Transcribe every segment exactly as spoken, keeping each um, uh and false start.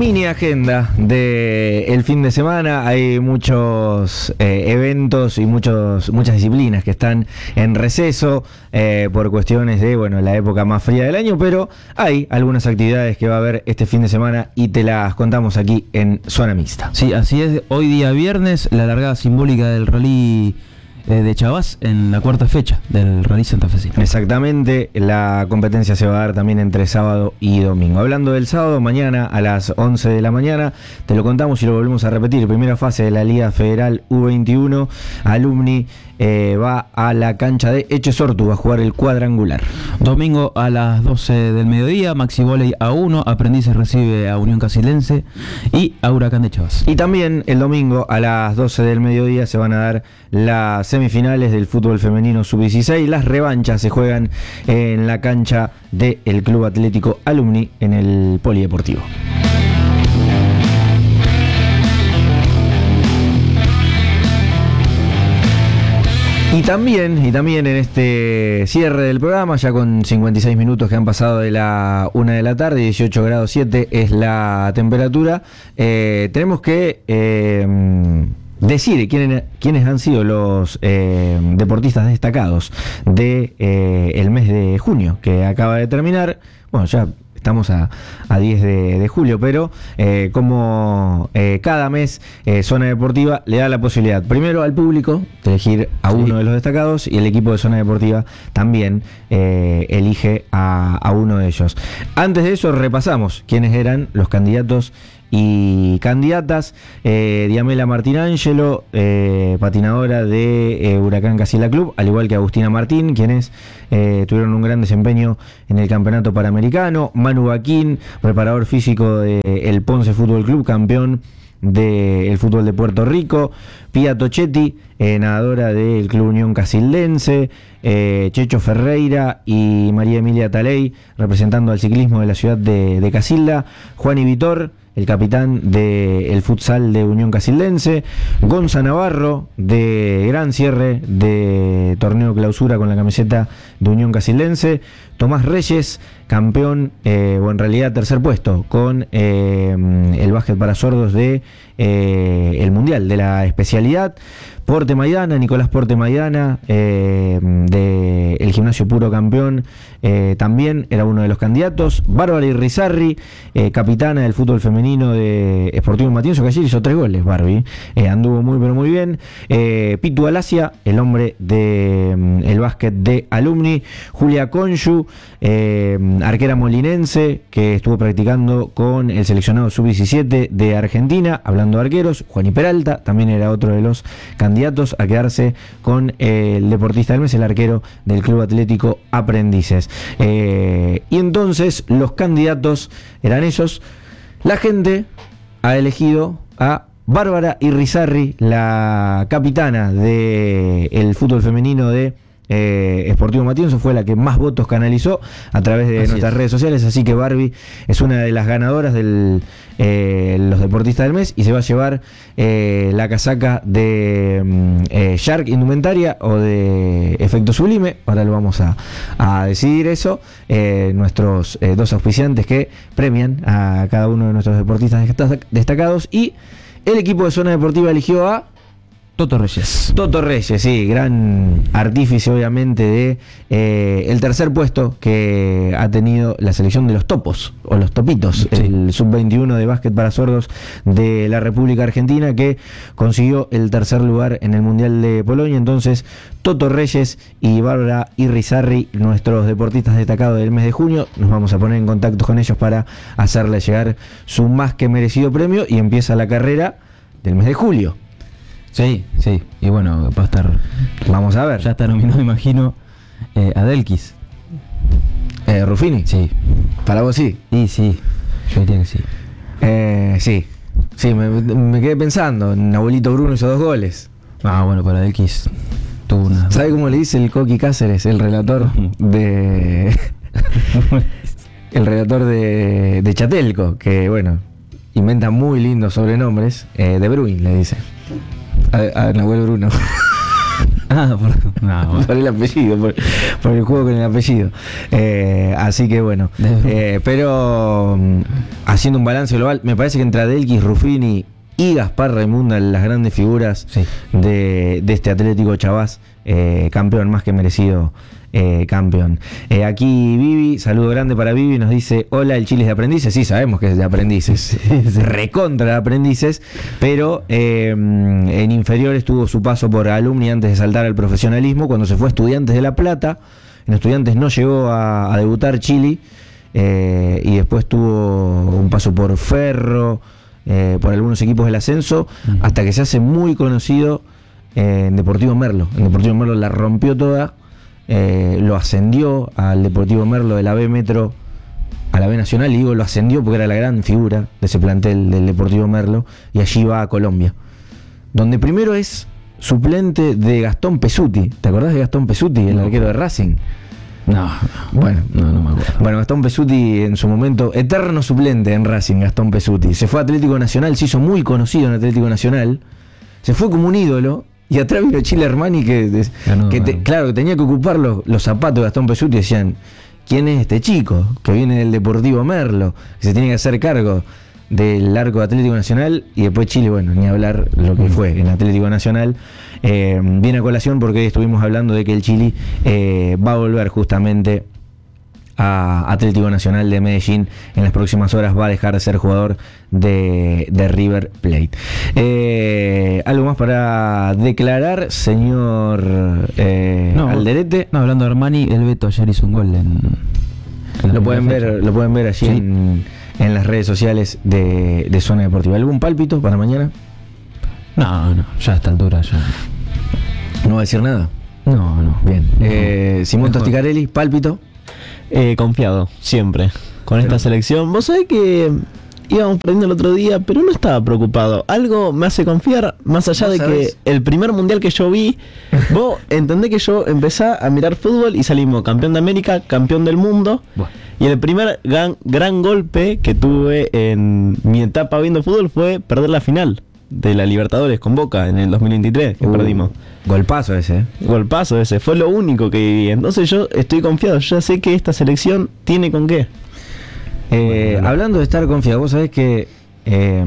mini agenda del fin de semana. Hay muchos eh, eventos y muchos, muchas disciplinas que están en receso eh, por cuestiones de bueno la época más fría del año, pero hay algunas actividades que va a haber este fin de semana y te las contamos aquí en Zona Mixta. Sí, así es. Hoy día viernes, la largada simbólica del rally de Chabás en la cuarta fecha del Rally Santafesino. Exactamente, la competencia se va a dar también entre sábado y domingo. Hablando del sábado, mañana a las once de la mañana, te lo contamos y lo volvemos a repetir. Primera fase de la Liga Federal U veintiuno, Alumni eh, va a la cancha de Echesortu a jugar el cuadrangular. Domingo a las doce del mediodía, Maxi Voley A uno, Aprendices recibe a Unión Casilense y a Huracán de Chabás. Y también el domingo a las doce del mediodía se van a dar las semifinales del fútbol femenino sub dieciséis. Las revanchas se juegan en la cancha del Club Atlético Alumni en el Polideportivo. Y también, y también en este cierre del programa, ya con cincuenta y seis minutos que han pasado de la una de la tarde, dieciocho grados siete es la temperatura, eh, tenemos que eh, decir quiénes, quiénes han sido los eh, deportistas destacados de eh, el mes de junio que acaba de terminar. Bueno, ya estamos a, a diez de julio, pero eh, como eh, cada mes eh, Zona Deportiva le da la posibilidad primero al público de elegir a uno sí. de los destacados, y el equipo de Zona Deportiva también eh, elige a, a uno de ellos. Antes de eso repasamos quiénes eran los candidatos y candidatas. eh, Diamela Martinangelo, eh, patinadora de eh, Huracán Casilla Club, al igual que Agustina Martín, quienes eh, tuvieron un gran desempeño en el campeonato panamericano. Manu Baquín, preparador físico del Ponce Fútbol Club, campeón del fútbol de Puerto Rico. Pia Tochetti, eh, nadadora del Club Unión Casildense. eh, Checho Ferreira y María Emilia Taley, representando al ciclismo de la ciudad de, de Casilda. Juan Vitor, el capitán del futsal de Unión Casildense. Gonza Navarro, de gran cierre de torneo clausura con la camiseta de Unión Casildense. Tomás Reyes, campeón, eh, o en realidad tercer puesto, con eh, el básquet para sordos de eh, el Mundial de la especialidad. Porte Maidana, Nicolás Porte Maidana, eh, de el Gimnasio Puro campeón, eh, también era uno de los candidatos. Bárbara Irrizarri, eh, capitana del fútbol femenino de Sportivo Matienzo, que ayer hizo tres goles, Barbie, eh, anduvo muy pero muy bien. eh, Pitu Alasia, el hombre del de, el básquet de Alumni. Julia Conchu, eh, arquera molinense, que estuvo practicando con el seleccionado sub diecisiete de Argentina. Hablando de arqueros, Juan Peralta también era otro de los candidatos a quedarse con eh, el deportista del mes, el arquero del Club Atlético Aprendices. Eh, y entonces los candidatos eran esos. La gente ha elegido a Bárbara Irrizarri, la capitana del fútbol femenino de Eh, Sportivo Matienzo, fue la que más votos canalizó a través de así nuestras es. redes sociales, así que Barbie es una de las ganadoras de eh, los deportistas del mes y se va a llevar eh, la casaca de eh, Shark Indumentaria o de Efecto Sublime. Ahora lo vamos a, a decidir eso, eh, nuestros eh, dos auspiciantes que premian a cada uno de nuestros deportistas destacados. Y el equipo de Zona Deportiva eligió a Toto Reyes. Toto Reyes, sí, gran artífice obviamente de eh, el tercer puesto que ha tenido la selección de los topos, o los topitos, sí. el sub veintiuno de básquet para sordos de la República Argentina, que consiguió el tercer lugar en el Mundial de Polonia. Entonces, Toto Reyes y Bárbara Irrizarri, nuestros deportistas destacados del mes de junio, nos vamos a poner en contacto con ellos para hacerle llegar su más que merecido premio, y empieza la carrera del mes de julio. Sí, sí, y bueno, va a estar... Vamos a ver. Ya está nominado, imagino, eh, Adelkis. Eh, ¿Ruffini? Sí. ¿Para vos sí? Sí, sí, yo diría que sí. Eh, sí, sí, me, me quedé pensando, Abuelito Bruno hizo dos goles. Ah, bueno, para Adelkis tuvo una... ¿Sabe cómo le dice el Coqui Cáceres, el relator de... el relator de, de Chatelco, que bueno, inventa muy lindos sobrenombres, eh, De Bruyne le dice. A, a Nahuel Bruno. Ah, por, no, bueno. por el apellido, por, por el juego con el apellido. Eh, así que bueno. Eh, pero haciendo un balance global, me parece que entre Adelkis, Ruffini y Gaspar Raimunda, las grandes figuras sí. de, de este Atlético Chavás, eh, campeón más que merecido. Eh, campeón. Eh, aquí Vivi, saludo grande para Vivi, nos dice: hola, el Chile es de aprendices. Sí, sabemos que es de aprendices, sí, sí. recontra de aprendices, pero eh, en inferiores tuvo su paso por Alumni antes de saltar al profesionalismo. Cuando se fue a Estudiantes de La Plata, en Estudiantes no llegó a, a debutar Chili, eh, y después tuvo un paso por Ferro, eh, por algunos equipos del ascenso, uh-huh. hasta que se hace muy conocido eh, en Deportivo Merlo. En Deportivo Merlo la rompió toda. Eh, lo ascendió al Deportivo Merlo de la B Metro a la B Nacional, y digo lo ascendió porque era la gran figura de ese plantel del Deportivo Merlo, y allí va a Colombia, donde primero es suplente de Gastón Pesuti. ¿Te acordás de Gastón Pesuti, el no. arquero de Racing? No, bueno, no, no me acuerdo. Bueno, Gastón Pesuti en su momento, eterno suplente en Racing, Gastón Pesuti. Se fue a Atlético Nacional, se hizo muy conocido en Atlético Nacional, se fue como un ídolo. Y atrás vino Chile Armani que, Ganó, que te, claro, que tenía que ocupar los, los zapatos de Gastón Pesuti, y decían: ¿quién es este chico que viene del Deportivo Merlo, que se tiene que hacer cargo del arco de Atlético Nacional? Y después Chile, bueno, ni hablar lo que fue en Atlético Nacional. Eh, viene a colación porque hoy estuvimos hablando de que el Chile eh, va a volver justamente a Atlético Nacional de Medellín. En las próximas horas va a dejar de ser jugador de, de River Plate. Eh, ¿Algo más para declarar, señor eh, no, Alderete? No, hablando de Armani, el Beto ayer hizo un gol en, en lo pueden ver, lo pueden ver allí sí. en, en las redes sociales de, de Zona Deportiva. ¿Algún pálpito para mañana? No, no, ya a esta altura ya. ¿No va a decir nada? No, no. Bien. No, eh, Simón Tosticarelli, pálpito. Eh, confiado, siempre, con esta selección. Vos sabés que íbamos perdiendo el otro día, pero no estaba preocupado. Algo me hace confiar, más allá de sabés? que el primer mundial que yo vi, vos entendés que yo empecé a mirar fútbol y salimos campeón de América, campeón del mundo. Bueno. Y el primer gran, gran golpe que tuve en mi etapa viendo fútbol fue perder la final de la Libertadores con Boca en el dos mil veintitrés, que uh, perdimos. Golpazo ese, ¿eh? Golpazo ese, fue lo único que viví. Entonces yo estoy confiado, yo sé que esta selección tiene con qué. Eh, bueno, hablando de estar confiado, vos sabés que eh,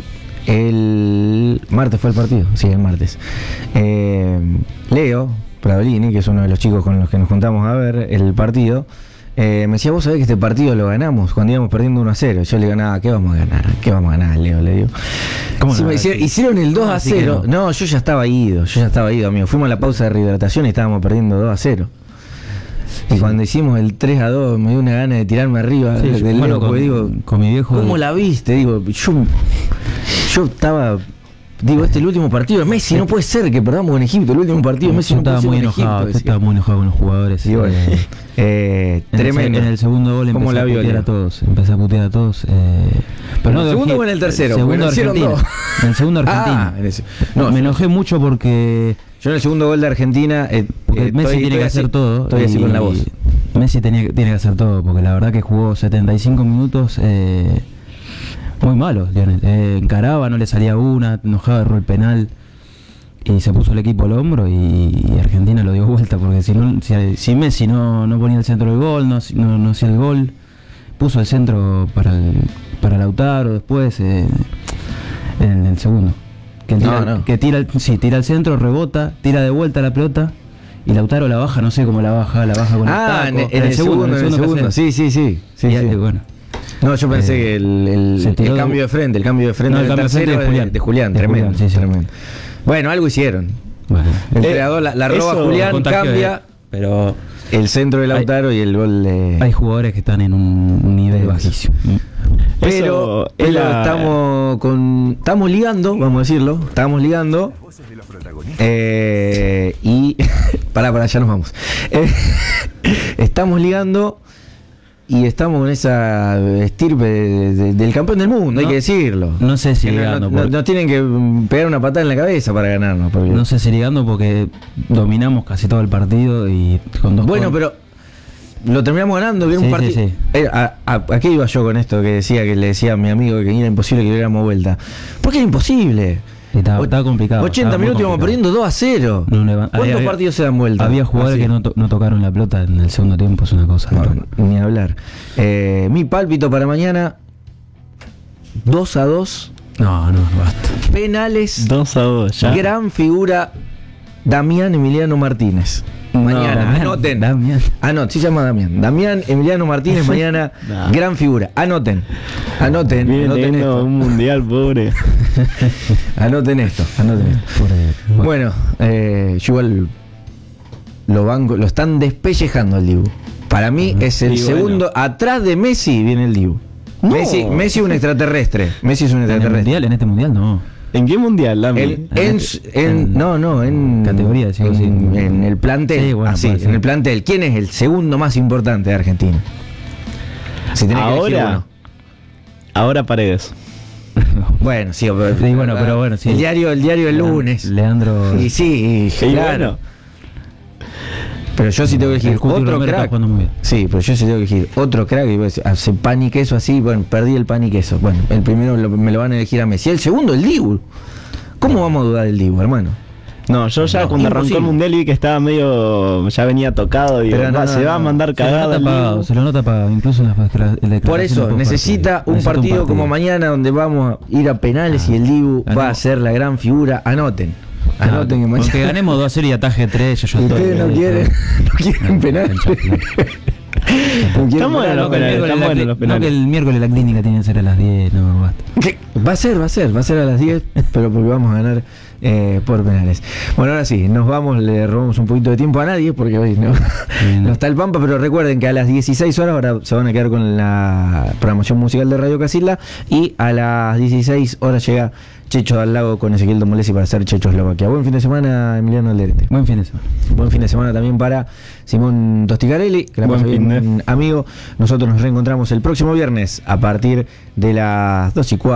el martes fue el partido, sí, el martes. Eh, Leo Pradolini, que es uno de los chicos con los que nos juntamos a ver el partido, Eh, me decía: vos sabés que este partido lo ganamos cuando íbamos perdiendo uno a cero. Yo le digo: nada, ¿qué vamos a ganar? ¿Qué vamos a ganar, Leo? Le digo. ¿Cómo no? Hicieron, hicieron el dos a cero. No? no, yo ya estaba ido, yo ya estaba ido, amigo. Fuimos a la pausa de rehidratación y estábamos perdiendo dos a cero. Y sí. cuando hicimos el tres a dos me dio una gana de tirarme arriba sí, del bueno, Leo, con, digo, con mi viejo. ¿Cómo de... la viste? Digo, yo, yo estaba... Digo, este es el último partido de Messi, no puede ser que perdamos con Egipto, el último partido de Messi. No estaba puede muy ser enojado, Egipto, estaba muy enojado con los jugadores. Y bueno, eh, eh, en tremendo. El, en el segundo gol empecé a putear a todos, empecé a putear a todos. Eh, pero no, ¿En el segundo o en el tercero? El segundo Argentina. En el segundo Argentina. Ah, en ese, no, me enojé mucho porque... Yo en el segundo gol de Argentina... Eh, porque eh, Messi estoy, tiene estoy que así, hacer todo. Estoy así con la voz. Messi tenía, tiene que hacer todo, porque la verdad que jugó setenta y cinco minutos... Eh, muy malo, Lionel. Eh, encaraba, no le salía una, enojaba, erró el penal y se puso el equipo al hombro y, y Argentina lo dio vuelta, porque si no, si, si Messi no, no ponía el centro del gol, no, no, no hacía el gol, puso el centro para el, para Lautaro después eh, en el segundo. Que tira, no, no. que tira, sí, tira el centro, rebota, tira de vuelta la pelota y Lautaro la baja, no sé cómo la baja, la baja con ah, el taco. En, en, en el, el segundo, en el segundo, segundo. Sí, sí, sí. sí, y, sí. Bueno. No, yo pensé eh, que el, el, el cambio de frente, el cambio de frente no, del tercero de Julián, de, de Julián, de tremendo, Julián, sí, sí. tremendo. Bueno, algo hicieron. Bueno, el entrenador la, la roba Julián, cambia, eh, pero el centro de Lautaro hay, y el gol de... Hay jugadores que están en un nivel bajísimo. Pero, pero la... estamos con estamos ligando, vamos a decirlo, estamos ligando. Eh, y para para allá nos vamos. Eh, estamos ligando y estamos con esa estirpe de, de, del campeón del mundo, no, hay que decirlo. No sé si que ligando. No, no, no tienen que pegar una patada en la cabeza para ganarnos. Porque... No sé si ligando porque dominamos casi todo el partido y con dos. Bueno, con... pero lo terminamos ganando, vieron sí, un partido. Sí, sí. ¿A, a, ¿A qué iba yo con esto que decía que le decía a mi amigo que era imposible que le diéramos vuelta? Porque era imposible. Estaba, estaba complicado. ochenta estaba minutos íbamos perdiendo dos a cero. No, no, ¿Cuántos había, partidos se dan vuelta? Había jugadores así que no, to, no tocaron la pelota en el segundo tiempo, es una cosa. No, ni hablar. Eh, mi pálpito para mañana, dos a dos. No, no, basta. Penales. dos a dos, ya. Gran figura Damián Emiliano Martínez. Mañana, Damián, anoten. Damián. Anoten, sí se llama Damián. Damián Emiliano Martínez, mañana, No. gran figura. Anoten. Anoten. Viene Anoten teniendo esto. un mundial, pobre. Anoten esto. Anoten esto. Por- Bueno, eh, yo igual lo banco, lo están despellejando al Dibu. Para mí es el Y bueno. segundo, atrás de Messi viene el Dibu. No. Messi, Messi es un extraterrestre. Messi es un En el extraterrestre. mundial, en este mundial no. ¿En qué mundial, Lami? En, en, en- En- no, no, en categoría, decimos en, así. en el plantel, Sí, bueno, así, puede ser. en el plantel. ¿Quién es el segundo más importante de Argentina? Si tenés que elegir Ahora, uno. ahora Paredes. Bueno, sí, pero, Sí, bueno, pero bueno, sí. El diario, el diario el lunes. Leandro. Y sí, Y claro. bueno, Pero yo sí tengo que elegir El Cuti otro Romero está crack. jugando muy bien. Sí, pero yo sí tengo que elegir otro crack. Y voy a decir, hace pan y queso así. Bueno, perdí el pan y queso. Bueno, el primero lo- me lo van a elegir a Messi. El segundo, el Dibu. ¿Cómo vamos a dudar del Dibu, hermano? no, yo ya No, cuando arrancó imposible. el mundial vi que estaba medio. Ya venía tocado y Pero no, se no, va a no. mandar Se lo cagada. nota el apagado, Dibu. se lo nota apagado, incluso en las declara- en las Por declaraciones eso, post necesita partido. un Necesita partido como mañana donde vamos a ir a penales y el Dibu ganemos. va a ser la gran figura. Anoten. Anoten que Porque mañana. ganemos dos a cero y ataje tres, yo ya estoy. Ustedes no quieren, no quieren penales. No quieren Estamos en penales. los No, que el penales, miércoles están la buenos cli- los no, que penales. el miércoles la clínica tiene que ser a las diez, no, basta. ¿Qué? Va a ser, va a ser, va a ser a las diez, pero porque vamos a ganar eh, por penales. Bueno, ahora sí, nos vamos, le robamos un poquito de tiempo a nadie porque hoy no, Bien. no está el Pampa, pero recuerden que a las dieciséis horas ahora se van a quedar con la programación musical de Radio Casilda y a las dieciséis horas llega Checho al Lago con Ezequiel Domolesi para hacer Chechoslovaquia. Buen fin de semana, Emiliano Alderete. Buen fin de semana. Buen fin de semana también para Simón Tosticarelli, que la Buen pase fin de. bien, amigo. Nosotros nos reencontramos el próximo viernes a partir de las dos y cuatro.